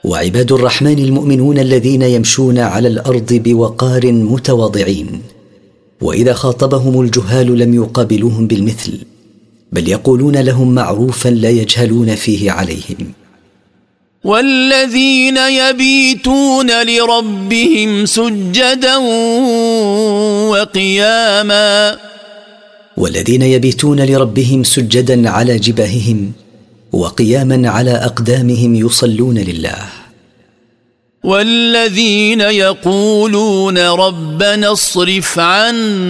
وعباد الرحمن المؤمنون الذين يمشون على الأرض بوقار متواضعين، وإذا خاطبهم الجهال لم يقابلوهم بالمثل، بل يقولون لهم معروفا لا يجهلون فيه عليهم. والذين يبيتون لربهم سجدا وقياما، والذين يبيتون لربهم سجدا على جباههم وقياما على أقدامهم يصلون لله. والذين يقولون ربنا اصرف عنا